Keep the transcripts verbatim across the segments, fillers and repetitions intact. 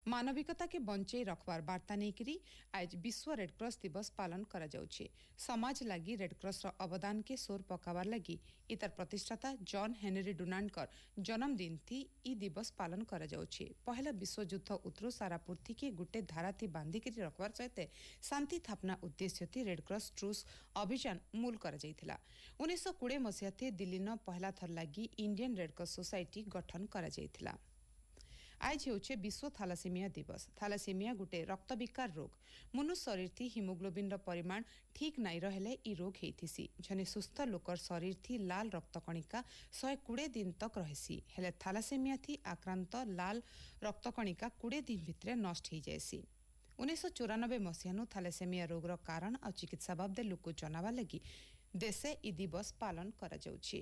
मानविकता के बंचई रखबार वार्ता नेकरी आज विश्व रेडक्रॉस दिवस पालन करा जाउछे। समाज लगी रेडक्रॉस रो अवदान के सोर पकावार लगी इतर प्रतिष्ठाता जॉन हेनरी डुनांडकर जन्मदिन थी ई दिवस पालन करा जाउछे। पहला विश्व युद्ध उतरो सारा पूर्ति के गुटे धारा थी बांधी करी रखबार सहित शांति स्थापना उद्देश्य थी रेडक्रॉस ट्रूस अभियान मूल करा जाइथिला। उन्नीस सौ बीस मसीहा थी दिल्ली न पहला थर लगी इंडियन रेडक्रॉस सोसाइटी गठन करा जाइथिला। आज हेउछे विश्व थालासेमिया दिवस। थालासेमिया गुटे रक्त विकार रोग। मनुष्य शरीर थी हिमोग्लोबिन रो परिमाण ठीक नाई रहले ई रोग हेइथिसी। जने सुस्थ लोकर शरीर थी लाल रक्त कणिका एक सौ बीस दिन तक रहेसी। हेले थालासेमिया थी आक्रांत लाल रक्त कणिका बीस दिन भितरे नष्ट हो जाएसी। उन्नीस सौ चौरानबे मसीहानु थालासेमिया रोग रो कारण और चिकित्सा बाबदे लोक जनावा लगी देशे ई दिवस पालन करा जाउछे।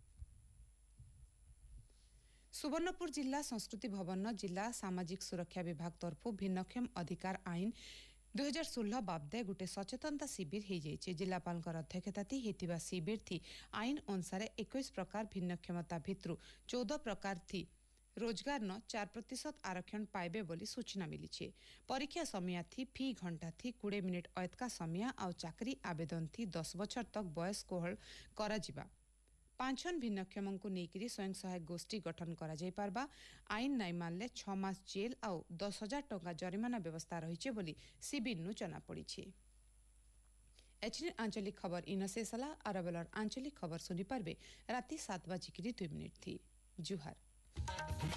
सुवर्णपुर जिला संस्कृति भवन जिला सामाजिक सुरक्षा विभाग तरफ भिन्नक्षम अधिकार आईन दो हज़ार सोलह बाबदे गुटे सचेतनता शिविर हो जाइए। जिलापाल अध्यक्षता होता शिविर थी आईन अनुसार इक्कीस प्रकार भिन्नक्षमता भितर चौदह प्रकार थी रोजगार न चार प्रतिशत आरक्षण पाइबे बोली सूचना मिली। परीक्षा समय थी फी घंटा थी बीस मिनिट अयतका समय आउ चाकरी आवेदन थी दस बछर तक बयस कोहल करा जिबा। पांचन भिन्नक्षम को नेकरी स्वयं सहायक गोष्ठी गठन करा जाय पारबा। आईन नाई मानले छह मास जेल आउ दस हजार टंका जरिमाना व्यवस्था रही बोली शिविर नु जना पड़ी। एचडी आंचलिक खबर इन शेषला अरबलर आंचलिक खबर सुनी पारबे राति सात बजिकी दुई मिनिट थी। जुहार।